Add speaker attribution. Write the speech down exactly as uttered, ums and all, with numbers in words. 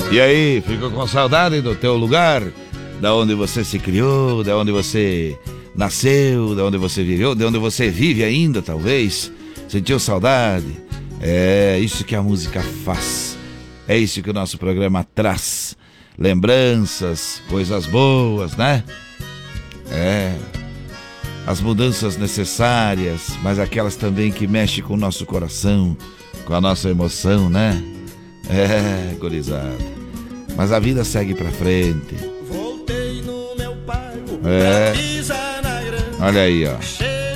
Speaker 1: E aí, ficou com saudade do teu lugar? Da onde você se criou, da onde você nasceu, da onde você viveu, de onde você vive ainda, talvez? Sentiu saudade? É isso que a música faz. É isso que o nosso programa traz. Lembranças, coisas boas, né? É. As mudanças necessárias, mas aquelas também que mexem com o nosso coração, com a nossa emoção, né? É, gurizada. Mas a vida segue pra frente.
Speaker 2: Voltei no meu bairro
Speaker 1: É.
Speaker 2: pra pisar na grama.
Speaker 1: Olha aí, ó.